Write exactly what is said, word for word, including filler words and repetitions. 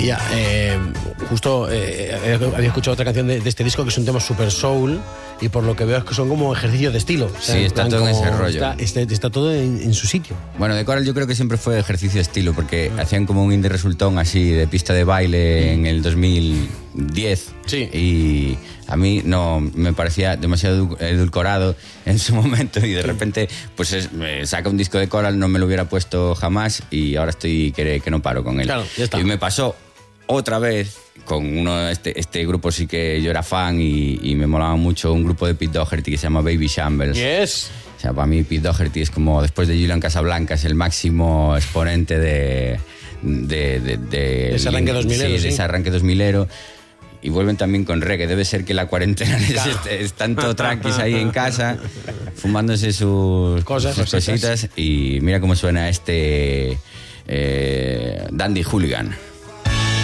maravilla. Eh, justo eh, había escuchado otra canción de, de este disco que es un tema super soul y por lo que veo es que son como ejercicios de estilo. O sea, sí, está todo en ese rollo. Está, está, está todo en, en su sitio. Bueno, The Coral yo creo que siempre fue ejercicio de estilo porque mm. hacían como un indie resultón así de pista de baile mm. en el dos mil diez. Sí. Y a mí no me parecía demasiado edulcorado en su momento y de repente pues es, me saca un disco de Coral, no me lo hubiera puesto jamás y ahora estoy que, que no paro con él. Claro, ya está. Y me pasó otra vez con uno este, este grupo sí que yo era fan y, y me molaba mucho, un grupo de Pete Doherty que se llama Baby Shambles. Yes. O sea, para mí Pete Doherty es como, después de Julian Casablancas, el máximo exponente de... De, de, de, de ese arranque dos milero. Sí, sí, de ese arranque dos milero. Y vuelven también con reggae. Debe ser que la cuarentena claro. es, es tanto tranquis ahí en casa, fumándose sus, Cosas, sus cositas. Y mira cómo suena este eh, Dandy Hooligan.